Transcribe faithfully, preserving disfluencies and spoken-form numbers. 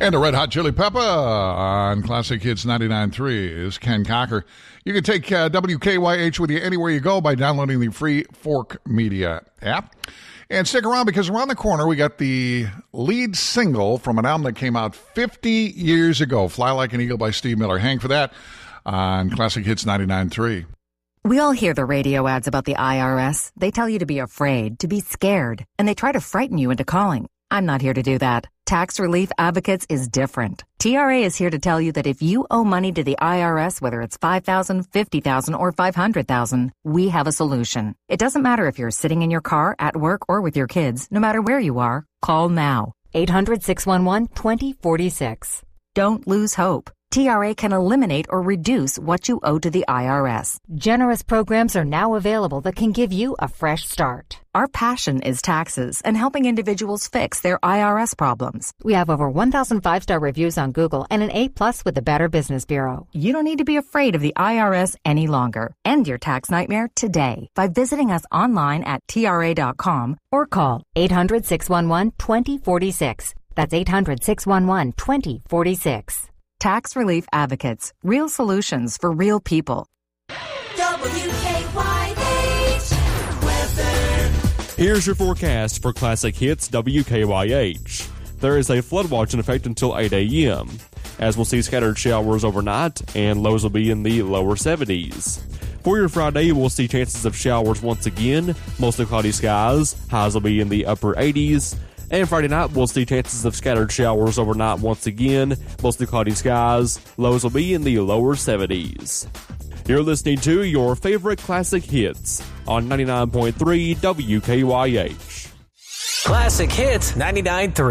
And the Red Hot Chili Pepper on Classic Hits ninety-nine point three is Ken Cocker. You can take uh, W K Y H with you anywhere you go by downloading the free Fork Media app. And stick around because around the corner we got the lead single from an album that came out fifty years ago, Fly Like an Eagle by Steve Miller. Hang for that on Classic Hits ninety-nine point three. We all hear the radio ads about the I R S. They tell you to be afraid, to be scared, and they try to frighten you into calling. I'm not here to do that. Tax Relief Advocates is different. T R A is here to tell you that if you owe money to the I R S, whether it's five thousand dollars, fifty thousand dollars, or five hundred thousand dollars, we have a solution. It doesn't matter if you're sitting in your car, at work, or with your kids. No matter where you are, call now. eight hundred, six one one, two zero four six. Don't lose hope. T R A can eliminate or reduce what you owe to the I R S. Generous programs are now available that can give you a fresh start. Our passion is taxes and helping individuals fix their I R S problems. We have over one thousand five-star reviews on Google and an A plus with the Better Business Bureau. You don't need to be afraid of the I R S any longer. End your tax nightmare today by visiting us online at T R A dot com or call eight hundred, six one one, two zero four six. That's eight hundred, six one one, two zero four six. Tax Relief Advocates. Real solutions for real people. W K Y H weather. Here's your forecast for Classic Hits W K Y H. There is a flood watch in effect until eight a.m., as we'll see scattered showers overnight, and lows will be in the lower seventies. For your Friday, we'll see chances of showers once again, mostly cloudy skies, highs will be in the upper eighties. And Friday night, we'll see chances of scattered showers overnight once again, mostly cloudy skies, lows will be in the lower seventies. You're listening to your favorite classic hits on ninety-nine point three W K Y H. Classic Hits ninety-nine point three.